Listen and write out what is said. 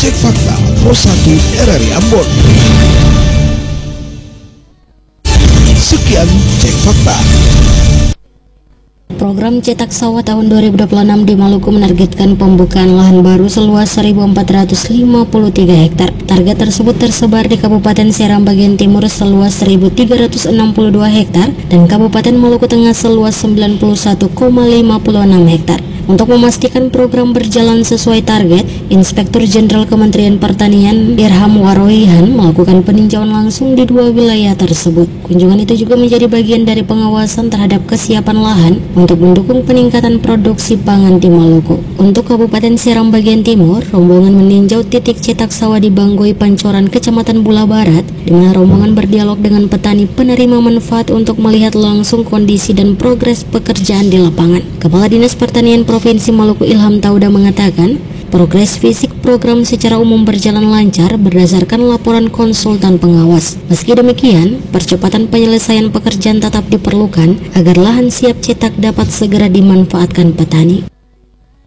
Cek Fakta Pro 1 RRI Ambon. Sekian Cek Fakta. Program Cetak Sawah tahun 2026 di Maluku menargetkan pembukaan lahan baru seluas 1.453 hektar. Target tersebut tersebar di Kabupaten Seram bagian timur seluas 1.362 hektar dan Kabupaten Maluku Tengah seluas 91,56 hektar. Untuk memastikan program berjalan sesuai target, Inspektur Jenderal Kementerian Pertanian Irham Warohihan melakukan peninjauan langsung di 2 wilayah tersebut. Kunjungan itu juga menjadi bagian dari pengawasan terhadap kesiapan lahan untuk mendukung peningkatan produksi pangan di Maluku. Untuk Kabupaten Seram bagian timur, rombongan meninjau titik cetak sawah di Banggoy Pancoran, Kecamatan Bula Barat, di mana rombongan berdialog dengan petani penerima manfaat untuk melihat langsung kondisi dan progres pekerjaan di lapangan. Kepala Dinas Pertanian Provinsi Maluku Ilham Tauda mengatakan, progres fisik program secara umum berjalan lancar berdasarkan laporan konsultan pengawas. Meski demikian, percepatan penyelesaian pekerjaan tetap diperlukan agar lahan siap cetak dapat segera dimanfaatkan petani.